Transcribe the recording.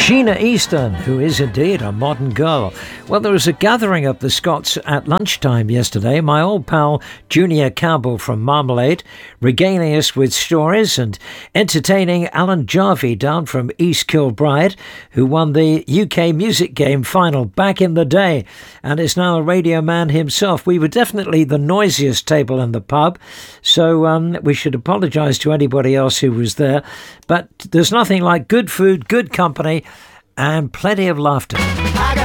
Sheena Easton, who is indeed a modern girl. Well, there was a gathering of the Scots at lunchtime yesterday. My old pal Junior Campbell from Marmalade regaling us with stories and entertaining Alan Jarvie down from East Kilbride, who won the UK Music Game final back in the day and is now a radio man himself. We were definitely the noisiest table in the pub, so we should apologise to anybody else who was there. But there's nothing like good food, good company, and plenty of laughter.